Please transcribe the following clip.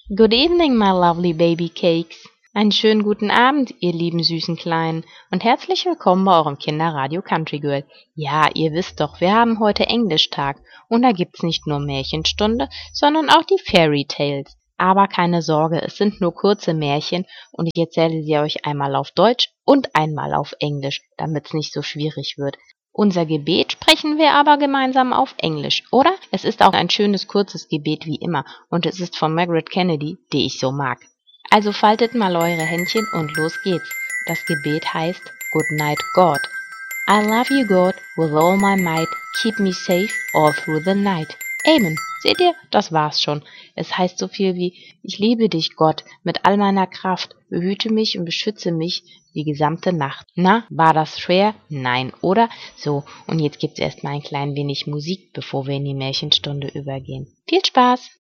Good evening, my lovely baby cakes. Einen schönen guten Abend, ihr lieben süßen Kleinen, und herzlich willkommen bei eurem Kinderradio Country Girl. Ja, ihr wisst doch, wir haben heute Englischtag und da gibt's nicht nur Märchenstunde, sondern auch die Fairy Tales. Aber keine Sorge, es sind nur kurze Märchen und ich erzähle sie euch einmal auf Deutsch und einmal auf Englisch, damit's nicht so schwierig wird. Unser Gebet sprechen wir aber gemeinsam auf Englisch, oder? Es ist auch ein schönes, kurzes Gebet wie immer und es ist von Margaret Kennedy, die ich so mag. Also faltet mal eure Händchen und los geht's. Das Gebet heißt Good Night God. I love you God with all my might, keep me safe all through the night. Amen. Seht ihr, das war's schon. Es heißt so viel wie ich liebe dich Gott mit all meiner Kraft, behüte mich und beschütze mich die gesamte Nacht. Na, war das schwer? Nein, oder? So, und jetzt gibt's erstmal ein klein wenig Musik, bevor wir in die Märchenstunde übergehen. Viel Spaß!